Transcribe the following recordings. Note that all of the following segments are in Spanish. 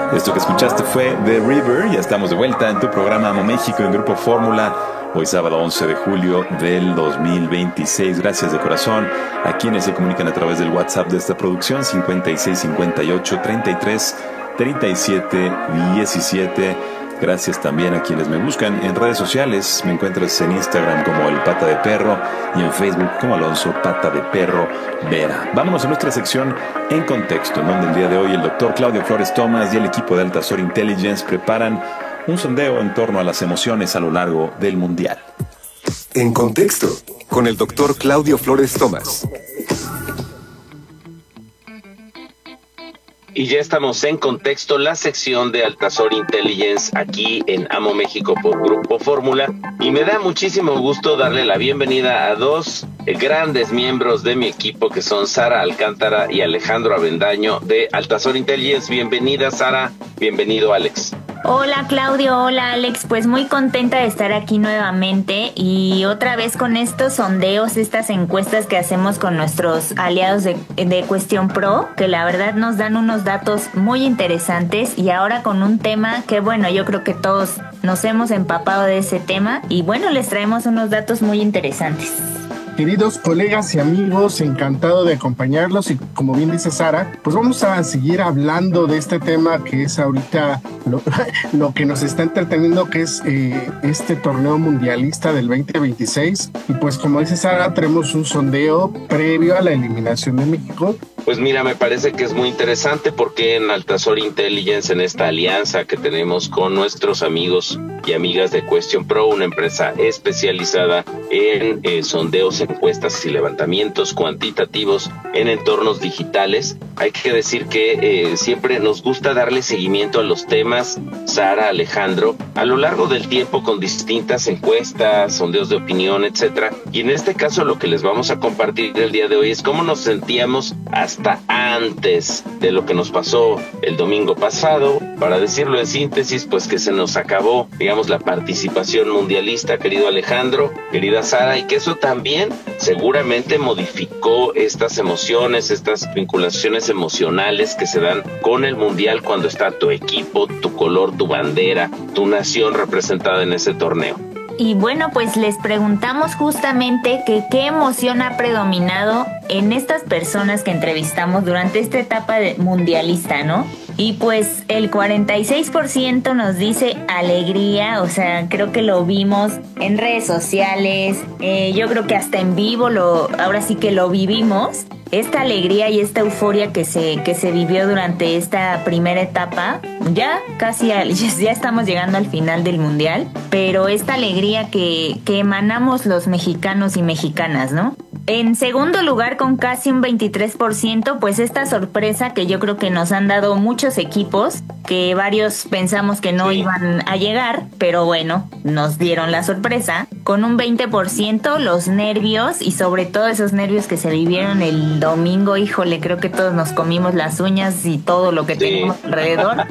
Esto que escuchaste fue The River. Ya estamos de vuelta en tu programa Amo México en Grupo Fórmula. Hoy sábado 11 de julio del 2026. Gracias de corazón a quienes se comunican a través del WhatsApp de esta producción 5658 33 37 17. Gracias también a quienes me buscan en redes sociales. Me encuentras en Instagram como El Pata de Perro y en Facebook como Alonso Pata de Perro Vera. Vámonos a nuestra sección En Contexto, en donde el día de hoy el doctor Claudio Flores Tomás y el equipo de Altazor Intelligence preparan un sondeo en torno a las emociones a lo largo del Mundial. En Contexto, con el doctor Claudio Flores Tomás. Y ya estamos en Contexto, la sección de Altazor Intelligence aquí en Amo México por Grupo Fórmula. Y me da muchísimo gusto darle la bienvenida a dos grandes miembros de mi equipo que son Sara Alcántara y Alejandro Avendaño de Altazor Intelligence. Bienvenida Sara, bienvenido Alex. Hola Claudio, hola Alex, pues muy contenta de estar aquí nuevamente y otra vez con estos sondeos, estas encuestas que hacemos con nuestros aliados de Cuestión Pro, que la verdad nos dan unos datos muy interesantes y ahora con un tema que bueno, yo creo que todos nos hemos empapado de ese tema y bueno, les traemos unos datos muy interesantes. Queridos colegas y amigos, encantado de acompañarlos y como bien dice Sara, pues vamos a seguir hablando de este tema que es ahorita lo que nos está entreteniendo, que es este torneo mundialista del 2026 y pues como dice Sara, tenemos un sondeo previo a la eliminación de México. Pues mira, me parece que es muy interesante porque en Altazor Intelligence, en esta alianza que tenemos con nuestros amigos y amigas de Question Pro, una empresa especializada en sondeos, encuestas y levantamientos cuantitativos en entornos digitales. Hay que decir que siempre nos gusta darle seguimiento a los temas, Sara, Alejandro, a lo largo del tiempo con distintas encuestas, sondeos de opinión, etcétera. Y en este caso lo que les vamos a compartir el día de hoy es cómo nos sentíamos hasta antes de lo que nos pasó el domingo pasado. Para decirlo en síntesis, pues que se nos acabó, digamos, la participación mundialista, querido Alejandro, querida Sara, y que eso también seguramente modificó estas emociones, estas vinculaciones emocionales que se dan con el mundial cuando está tu equipo, tu color, tu bandera, tu nación representada en ese torneo. Y bueno, pues les preguntamos justamente que qué emoción ha predominado en estas personas que entrevistamos durante esta etapa mundialista, ¿no? Y pues el 46% nos dice alegría, o sea, creo que lo vimos en redes sociales, yo creo que hasta en vivo ahora sí que lo vivimos. Esta alegría y esta euforia que se vivió durante esta primera etapa, ya casi ya estamos llegando al final del mundial, pero esta alegría que emanamos los mexicanos y mexicanas, ¿no? En segundo lugar, con casi un 23%, pues esta sorpresa que yo creo que nos han dado muchos equipos, que varios pensamos que no iban a llegar, pero bueno, nos dieron la sorpresa. Con un 20%, los nervios y sobre todo esos nervios que se vivieron el domingo, híjole, creo que todos nos comimos las uñas y todo lo que tenemos alrededor.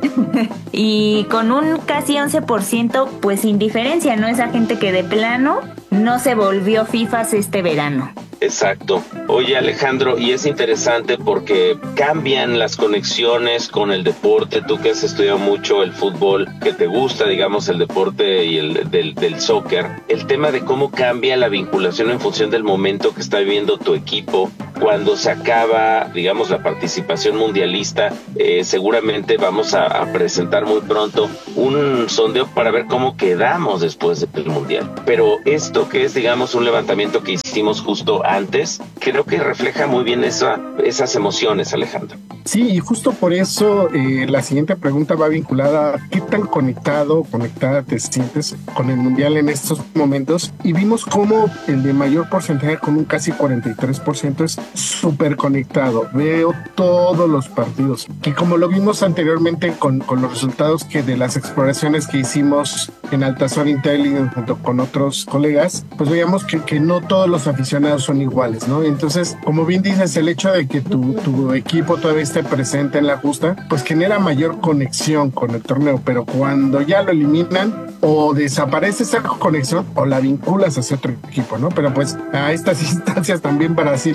Y con un casi 11%, pues indiferencia, ¿no? Esa gente que de plano no se volvió fifas este verano. Exacto. Oye Alejandro, y es interesante porque cambian las conexiones con el deporte, tú que has estudiado mucho el fútbol, que te gusta, digamos, el deporte y el del soccer, el tema de cómo cambia la vinculación en función del momento que está viviendo tu equipo, cuando se acaba, digamos, la participación mundialista, seguramente vamos a presentar muy pronto un sondeo para ver cómo quedamos después del mundial. Pero esto que es, digamos, un levantamiento que hicimos justo antes, creo que refleja muy bien esas emociones, Alejandro. Sí, y justo por eso la siguiente pregunta va vinculada a qué tan conectada te sientes con el mundial en estos momentos. Y vimos cómo el de mayor porcentaje, con un casi 43%, es súper conectado. Veo todos los partidos. Y como lo vimos anteriormente con los resultados que de las exploraciones que hicimos en Altazor Intelligence junto con otros colegas, pues veíamos que no todos los aficionados son iguales, ¿no? Entonces, como bien dices, el hecho de que tu equipo todavía esté presente en la justa, pues genera mayor conexión con el torneo, pero cuando ya lo eliminan, o desaparece esa conexión o la vinculas hacia otro equipo, ¿no? Pero pues a estas instancias también Brasil, que es uno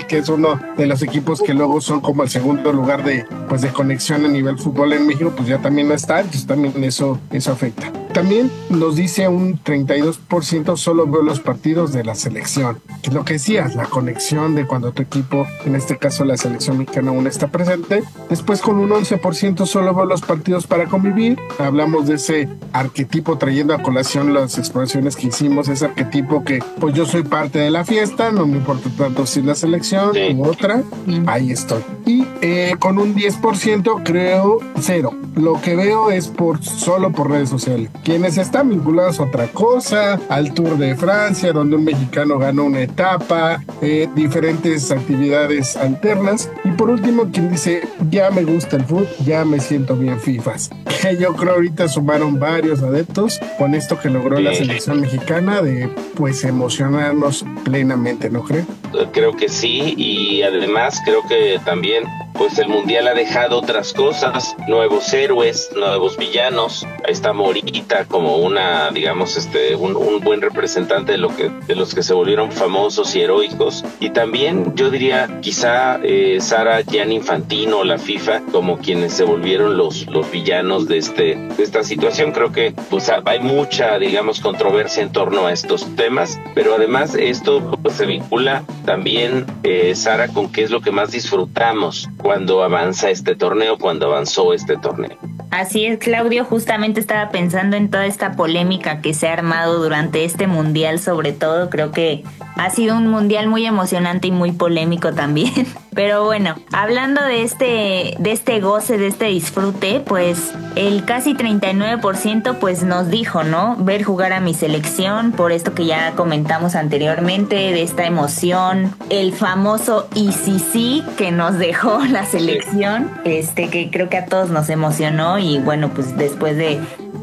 uno de los equipos que luego son como el segundo lugar de conexión a nivel fútbol en México, pues ya también no está, entonces también eso afecta. También nos dice un 32% solo veo los partidos de la selección, que es lo que decías, la conexión de cuando tu equipo, en este caso la selección mexicana, aún está presente. Después con un 11% solo veo los partidos para convivir. Hablamos de ese arquetipo, trayendo a colación las exploraciones que hicimos, ese arquetipo que pues yo soy parte de la fiesta, no me importa tanto si la selección u otra, ahí estoy. Y con un 10% creo cero. Lo que veo es solo por redes sociales. Quienes están vinculados a otra cosa, al Tour de Francia, donde un mexicano ganó una etapa, diferentes actividades alternas. Y por último, quien dice, ya me gusta el fútbol, ya me siento bien FIFAs. Que yo creo ahorita sumaron varios adeptos con esto que logró la selección mexicana de pues emocionarnos plenamente, ¿no creen? Creo que sí, y además creo que también pues el mundial ha dejado otras cosas, nuevos héroes, nuevos villanos. Ahí está Morita como una, digamos, un buen representante de los que se volvieron famosos y heroicos. Y también yo diría quizá Sara, Gianni Infantino, la FIFA, como quienes se volvieron los villanos de esta situación. Creo que pues hay mucha, digamos, controversia en torno a estos temas, pero además esto pues se vincula también, Sara, con qué es lo que más disfrutamos cuando avanzó este torneo. Así es, Claudio, justamente estaba pensando en toda esta polémica que se ha armado durante este mundial, sobre todo. Creo que ha sido un mundial muy emocionante y muy polémico también. Pero bueno, hablando de este goce, de este disfrute, pues el casi 39% pues nos dijo, ¿no? Ver jugar a mi selección, por esto que ya comentamos anteriormente, de esta emoción, el famoso y sí que nos dejó la selección, que creo que a todos nos emocionó. Y bueno, pues después de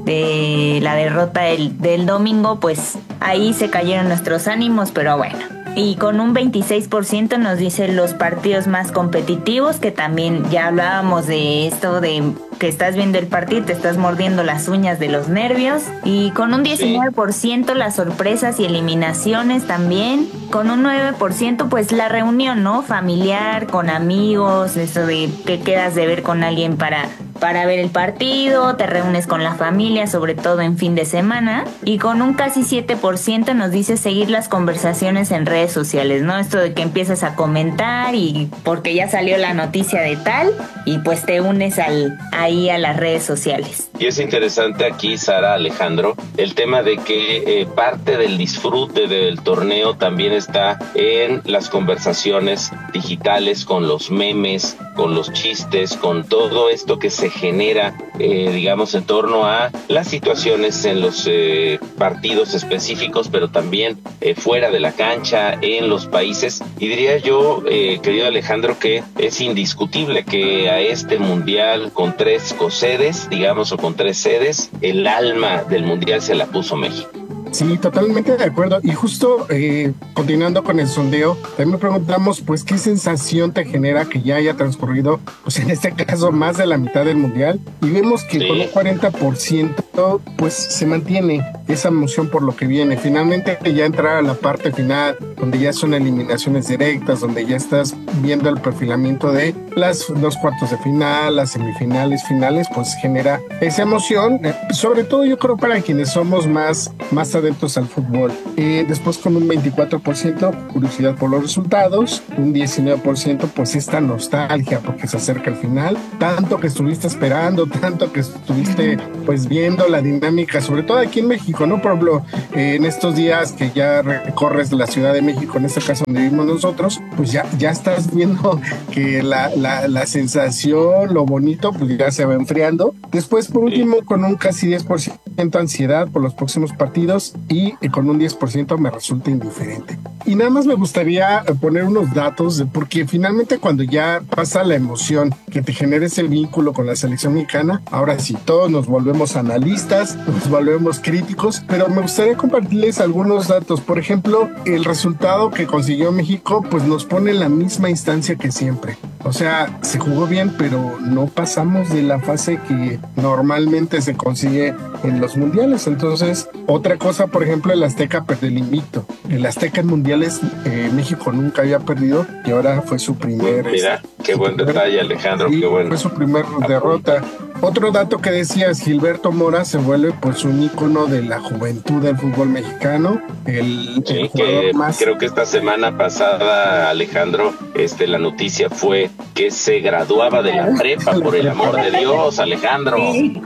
la derrota del domingo, pues ahí se cayeron nuestros ánimos, pero bueno. Y con un 26% nos dice los partidos más competitivos, que también ya hablábamos de esto, de que estás viendo el partido, te estás mordiendo las uñas de los nervios. Y con un 19% las sorpresas y eliminaciones también. Con un 9% pues la reunión, ¿no? Familiar, con amigos, eso de que quedas de ver con alguien para ver el partido, te reúnes con la familia, sobre todo en fin de semana. Y con un casi 7% nos dice seguir las conversaciones en redes sociales, ¿no? Esto de que empiezas a comentar y porque ya salió la noticia de tal y pues te unes ahí a las redes sociales. Y es interesante aquí, Sara, Alejandro, el tema de que parte del disfrute del torneo también está en las conversaciones digitales, con los memes, con los chistes, con todo esto que se genera, digamos, en torno a las situaciones en los partidos específicos, pero también fuera de la cancha, en los países. Y diría yo, querido Alejandro, que es indiscutible que a este mundial con 3 cosedes, digamos, o con 3 sedes, el alma del mundial se la puso México. Sí, totalmente de acuerdo. Y justo continuando con el sondeo, también preguntamos, pues, ¿qué sensación te genera que ya haya transcurrido, pues, en este caso, más de la mitad del mundial? Y vemos que con un 40%, pues, se mantiene esa emoción por lo que viene. Finalmente, ya entrar a la parte final, donde ya son eliminaciones directas, donde ya estás viendo el perfilamiento de los cuartos de final, las semifinales, finales, pues, genera esa emoción. Sobre todo, yo creo, para quienes somos más adeptos al fútbol. Después con un 24% curiosidad por los resultados, un 19% pues esta nostalgia porque se acerca el final, tanto que estuviste esperando, tanto que estuviste pues viendo la dinámica, sobre todo aquí en México, ¿no? Por ejemplo, en estos días que ya recorres la Ciudad de México, en este caso donde vivimos nosotros, pues ya estás viendo que la sensación, lo bonito, pues ya se va enfriando. Después, por último, con un casi 10% ansiedad por los próximos partidos y con un 10% me resulta indiferente. Y nada más me gustaría poner unos datos, porque finalmente cuando ya pasa la emoción que te genera ese vínculo con la selección mexicana, ahora sí, todos nos volvemos analistas, nos volvemos críticos, pero me gustaría compartirles algunos datos. Por ejemplo, el resultado que consiguió México pues nos pone en la misma instancia que siempre. O sea, se jugó bien, pero no pasamos de la fase que normalmente se consigue en los mundiales. Entonces, otra cosa, por ejemplo, el Azteca perdió el invicto. El Azteca en mundiales, México nunca había perdido y ahora fue su primer... Mira, qué buen detalle, Alejandro, qué bueno. Fue su primer derrota. Otro dato que decías, Gilberto Mora se vuelve pues un ícono de la juventud del fútbol mexicano. El jugador más... Creo que esta semana pasada, Alejandro, la noticia fue que se graduaba de la prepa, por el amor de Dios, Alejandro.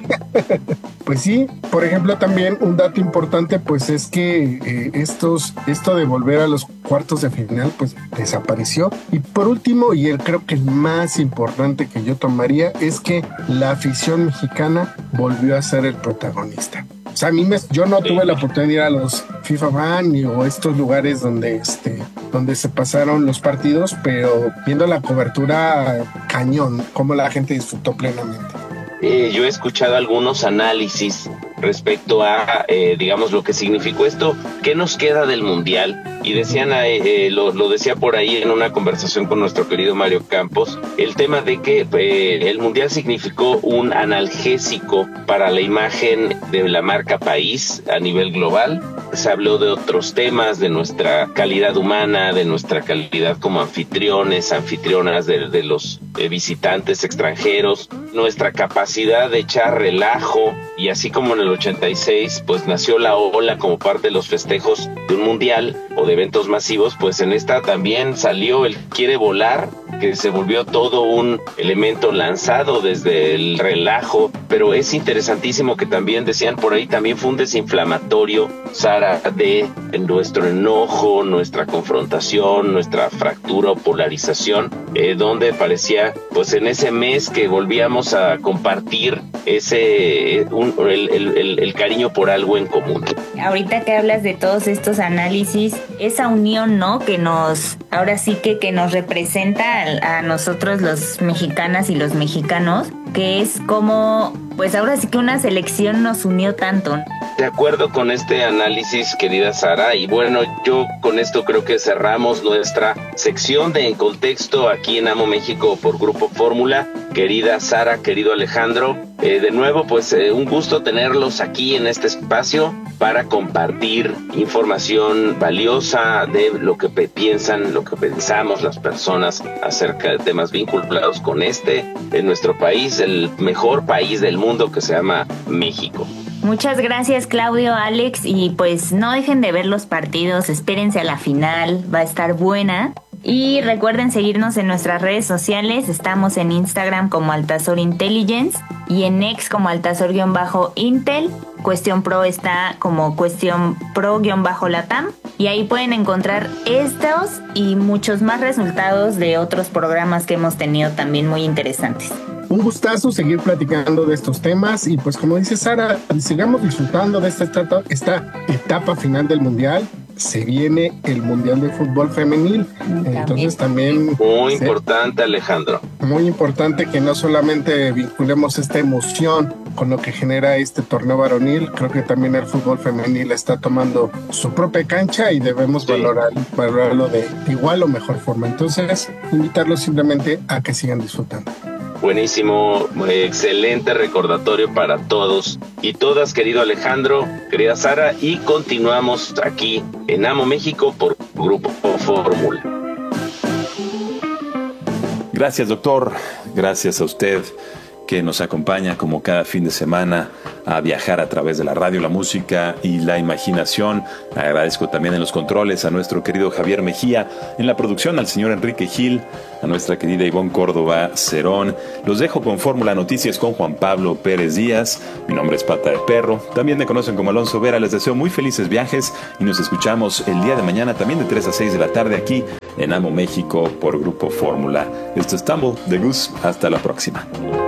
Pues sí, por ejemplo, también un dato importante pues es que esto de volver a los cuartos de final pues desapareció. Y por último, y creo que el más importante que yo tomaría, es que la afición mexicana volvió a ser el protagonista. O sea, yo no tuve la oportunidad de ir a los FIFA Fan o estos lugares donde se pasaron los partidos, pero viendo la cobertura, cañón, cómo la gente disfrutó plenamente. Yo he escuchado algunos análisis respecto a, digamos, lo que significó esto, qué nos queda del Mundial. Y decían, lo decía por ahí en una conversación con nuestro querido Mario Campos, el tema de que el Mundial significó un analgésico para la imagen de la marca país a nivel global. Se habló de otros temas, de nuestra calidad humana, de nuestra calidad como anfitrionas de los visitantes extranjeros, nuestra capacidad de echar relajo, y así como en el 86 pues nació la ola como parte de los festejos de un mundial o de eventos masivos, pues en esta también salió el Quiere Volar, que se volvió todo un elemento lanzado desde el relajo, pero es interesantísimo que también decían por ahí, también fue un desinflamatorio, Sara, de nuestro enojo, nuestra confrontación, nuestra fractura o polarización, donde parecía pues en ese mes que volvíamos a compartir el cariño por algo en común. Ahorita que hablas de todos estos análisis, esa unión, ¿no? Que ahora sí que nos representa a nosotros los mexicanas y los mexicanos, que es como, pues ahora sí que una selección nos unió tanto. De acuerdo con este análisis, querida Sara, y bueno, yo con esto creo que cerramos nuestra sección de En Contexto aquí en Amo México por Grupo Fórmula. Querida Sara, querido Alejandro, de nuevo pues un gusto tenerlos aquí en este espacio para compartir información valiosa de lo que piensan, lo que pensamos las personas acerca de temas vinculados con en nuestro país, el mejor país del mundo que se llama México. Muchas gracias, Claudio, Alex, y pues no dejen de ver los partidos, espérense a la final, va a estar buena. Y recuerden seguirnos en nuestras redes sociales, estamos en Instagram como Altazor Intelligence y en X como Altazor-Intel. Cuestión Pro está como Cuestión Pro-Latam y ahí pueden encontrar estos y muchos más resultados de otros programas que hemos tenido también muy interesantes. Un gustazo seguir platicando de estos temas y pues como dice Sara, sigamos disfrutando de esta etapa final del Mundial. Se viene el Mundial de Fútbol Femenil, entonces también... Muy importante, Alejandro. Muy importante que no solamente vinculemos esta emoción con lo que genera este torneo varonil, creo que también el fútbol femenil está tomando su propia cancha y debemos valorarlo de igual o mejor forma. Entonces, invitarlos simplemente a que sigan disfrutando. Buenísimo, excelente recordatorio para todos y todas, querido Alejandro, querida Sara, y continuamos aquí en Amo México por Grupo Fórmula. Gracias, doctor. Gracias a usted que nos acompaña como cada fin de semana a viajar a través de la radio, la música y la imaginación. Agradezco también en los controles a nuestro querido Javier Mejía, en la producción al señor Enrique Gil, a nuestra querida Ivonne Córdoba Cerón. Los dejo con Fórmula Noticias con Juan Pablo Pérez Díaz. Mi nombre es Pata de Perro. También me conocen como Alonso Vera. Les deseo muy felices viajes y nos escuchamos el día de mañana también de 3 a 6 de la tarde aquí en Amo México por Grupo Fórmula. Esto es Tumble de Gus. Hasta la próxima.